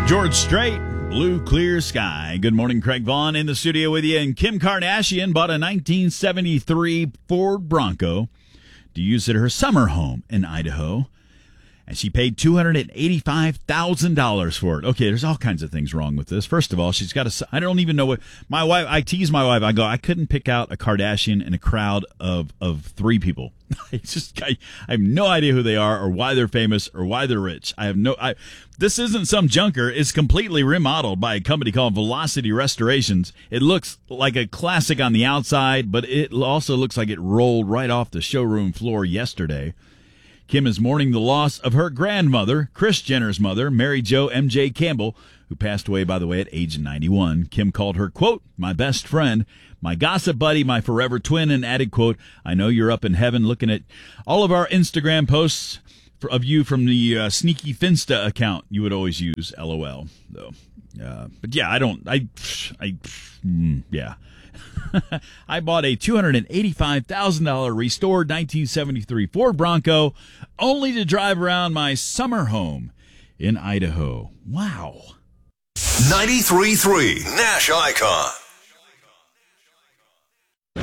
George Strait, Blue Clear Sky. Good morning, Craig Vaughn in the studio with you. And Kim Kardashian bought a 1973 Ford Bronco to use at her summer home in Idaho. And she paid $285,000 for it. Okay, there's all kinds of things wrong with this. First of all, she's got I don't even know what, my wife, I tease my wife, I go, I couldn't pick out a Kardashian in a crowd of three people. I have no idea who they are or why they're famous or why they're rich. This isn't some junker. It's completely remodeled by a company called Velocity Restorations. It looks like a classic on the outside, but it also looks like it rolled right off the showroom floor yesterday. Kim is mourning the loss of her grandmother, Kris Jenner's mother, Mary Jo M.J. Campbell, who passed away, by the way, at age 91. Kim called her, quote, my best friend, my gossip buddy, my forever twin, and added, quote, I know you're up in heaven looking at all of our Instagram posts of you from the Sneaky Finsta account you would always use, LOL. Though, but yeah, yeah. I bought a $285,000 restored 1973 Ford Bronco only to drive around my summer home in Idaho. Wow. 93.3 Nash Icon.